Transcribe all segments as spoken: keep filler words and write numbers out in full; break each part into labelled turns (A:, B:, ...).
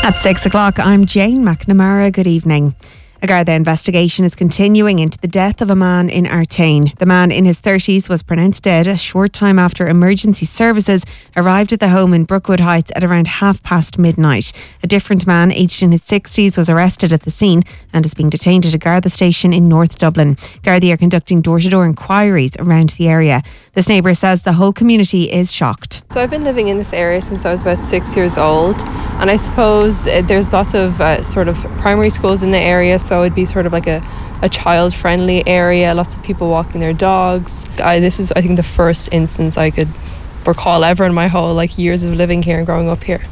A: At six o'clock, I'm Jane McNamara. Good evening. A Garda investigation is continuing into the death of a man in Artane. The man in his thirties was pronounced dead a short time after emergency services arrived at the home in Brookwood Heights at around half past midnight. A different man, aged in his sixties, was arrested at the scene and is being detained at a Garda station in North Dublin. Garda are conducting door-to-door inquiries around the area. This neighbour says the whole community is shocked.
B: So I've been living in this area since I was about six years old, and I suppose uh, there's lots of uh, sort of primary schools in the area, so it'd be sort of like a, a child-friendly area, lots of people walking their dogs. I, this is, I think, the first instance I could recall ever in my whole like years of living here and growing up here.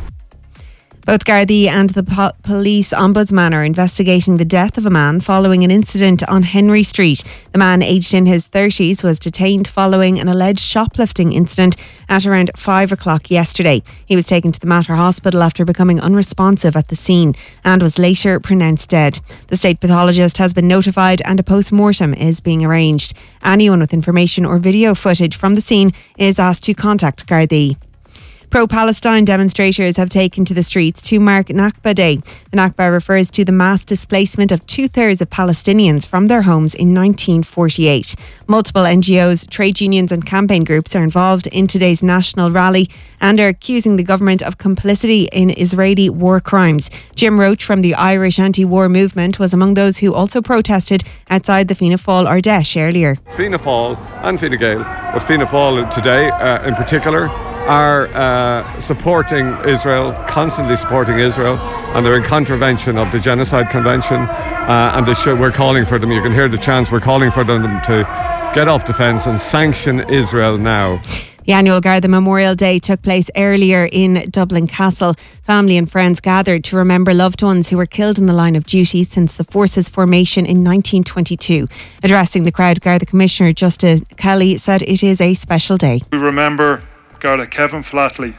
A: Both Gardaí and the po- police ombudsman are investigating the death of a man following an incident on Henry Street. The man, aged in his thirties, was detained following an alleged shoplifting incident at around five o'clock yesterday. He was taken to the Mater Hospital after becoming unresponsive at the scene and was later pronounced dead. The state pathologist has been notified and a post-mortem is being arranged. Anyone with information or video footage from the scene is asked to contact Gardaí. Pro-Palestine demonstrators have taken to the streets to mark Nakba Day. The Nakba refers to the mass displacement of two-thirds of Palestinians from their homes in nineteen forty-eight. Multiple N G Os, trade unions and campaign groups are involved in today's national rally and are accusing the government of complicity in Israeli war crimes. Jim Roach from the Irish anti-war movement was among those who also protested outside the Fianna Fáil Ardèche earlier.
C: Fianna Fáil and Fine Gael, but Fianna Fáil today uh, in particular, are uh, supporting Israel, constantly supporting Israel, and they're in contravention of the Genocide Convention, uh, and they should, we're calling for them, you can hear the chants, we're calling for them to get off the fence and sanction Israel now.
A: The annual Garda Memorial Day took place earlier in Dublin Castle. Family and friends gathered to remember loved ones who were killed in the line of duty since the force's formation in nineteen twenty-two. Addressing the crowd, Garda Commissioner Justice Kelly said it is a special day.
D: We remember Garda Kevin Flatley,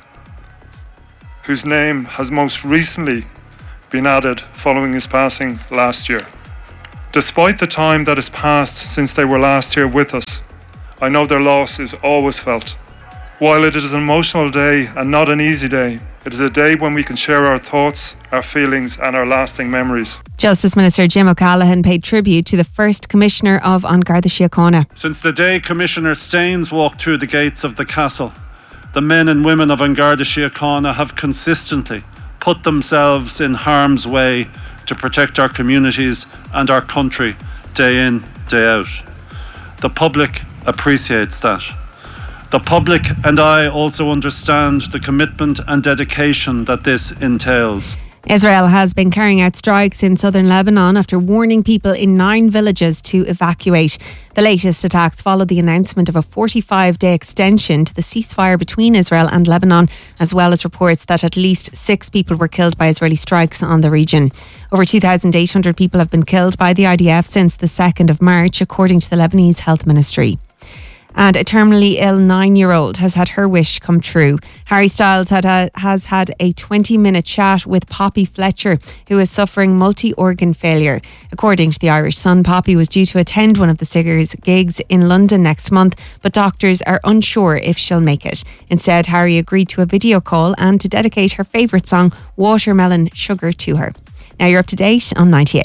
D: whose name has most recently been added following his passing last year. Despite the time that has passed since they were last here with us, I know their loss is always felt. While it is an emotional day and not an easy day, it is a day when we can share our thoughts, our feelings and our lasting memories.
A: Justice Minister Jim O'Callaghan paid tribute to the first Commissioner of An Garda Síochána.
E: Since the day Commissioner Staines walked through the gates of the castle, the men and women of An Garda Síochána have consistently put themselves in harm's way to protect our communities and our country day in, day out. The public appreciates that. The public and I also understand the commitment and dedication that this entails.
A: Israel has been carrying out strikes in southern Lebanon after warning people in nine villages to evacuate. The latest attacks followed the announcement of a forty-five day extension to the ceasefire between Israel and Lebanon, as well as reports that at least six people were killed by Israeli strikes on the region. Over two thousand eight hundred people have been killed by the I D F since the second of March, according to the Lebanese Health Ministry. And a terminally ill nine-year-old has had her wish come true. Harry Styles had a, has had a twenty-minute chat with Poppy Fletcher, who is suffering multi-organ failure. According to the Irish Sun, Poppy was due to attend one of the singer's gigs in London next month, but doctors are unsure if she'll make it. Instead, Harry agreed to a video call and to dedicate her favourite song, Watermelon Sugar, to her. Now you're up to date on ninety-eight.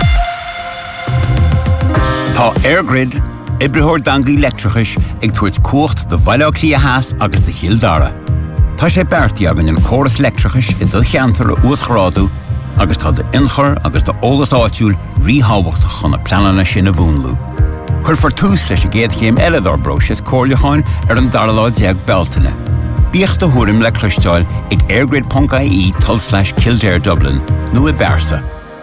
F: Tá Airgrid Ibrahor dangi electrichis ag tuairt cuacht de bhaile cliahas agus de Hildara. Tá sé berti agan in chorus electrichis i do cheantar uascharádu agus tá de inchar agus de ólas áitiúil ríhábacht chun a planana sin a bhúnlú. Chur for tús leis a géad chéim eiledar broses cóirleáin ar an darláid ag beltaine. Bíoch de thuarim le cloisteáil ag airgrid.ie tull slash Kildare Dublin nu i Bersa.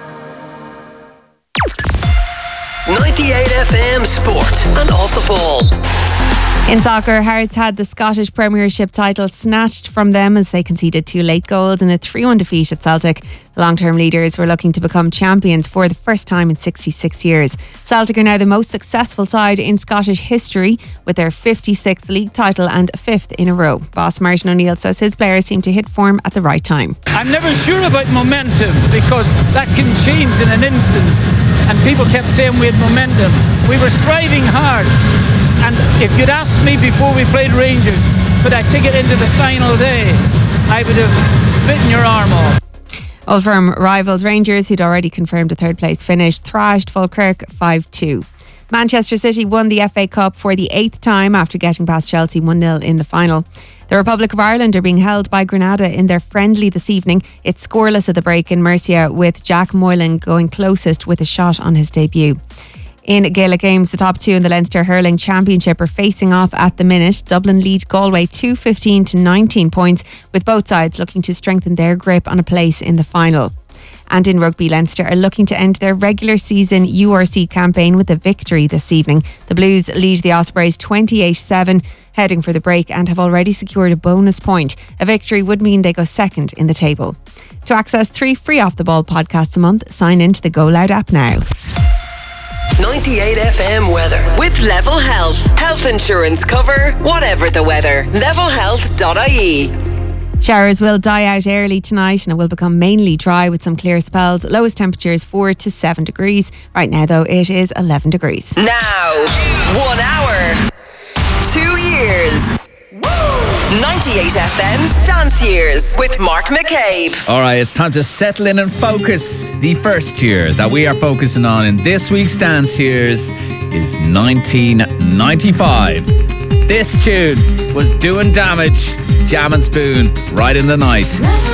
G: ninety-eight F M Sport and Off the Ball.
A: In soccer, Hearts had the Scottish Premiership title snatched from them as they conceded two late goals in a three one defeat at Celtic. The long-term leaders were looking to become champions for the first time in sixty-six years. Celtic are now the most successful side in Scottish history with their fifty-sixth league title and fifth in a row. Boss Martin O'Neill says his players seem to hit form at the right time.
H: I'm never sure about momentum because that can change in an instant. And people kept saying we had momentum. We were striving hard. And if you'd asked me before we played Rangers, could I take it into the final day, I would have bitten your arm off.
A: Old Firm rivals Rangers, who'd already confirmed a third place finish, thrashed Falkirk five two. Manchester City won the F A Cup for the eighth time after getting past Chelsea one nil in the final. The Republic of Ireland are being held by Grenada in their friendly this evening. It's scoreless at the break in Murcia, with Jack Moylan going closest with a shot on his debut. In Gaelic games, the top two in the Leinster Hurling Championship are facing off at the minute. Dublin lead Galway two fifteen to nineteen points, with both sides looking to strengthen their grip on a place in the final. And in rugby, Leinster are looking to end their regular season U R C campaign with a victory this evening. The Blues lead the Ospreys twenty-eight seven, heading for the break, and have already secured a bonus point. A victory would mean they go second in the table. To access three free Off the Ball podcasts a month, sign in to the Go Loud app now.
G: ninety-eight F M weather with Level Health. Health insurance cover, whatever the weather. level health dot I E.
A: Showers will die out early tonight and it will become mainly dry with some clear spells. Lowest temperatures four to seven degrees. Right now, though, it is eleven degrees.
G: Now, one hour, two years. ninety-eight F M's Dance Years with Mark McCabe.
I: All right, it's time to settle in and focus. The first year that we are focusing on in this week's Dance Years is nineteen ninety-five. This tune was doing damage, Jam and Spoon, Right in the Night.